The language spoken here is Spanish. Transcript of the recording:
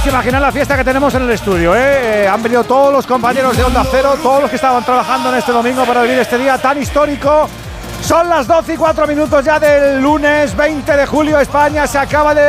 imaginar la fiesta que tenemos en el estudio, ¿eh? Han venido todos los compañeros de Onda Cero, todos los que estaban trabajando en este domingo para vivir este día tan histórico. Son las 12:04 ya del lunes 20 de julio. España se acaba de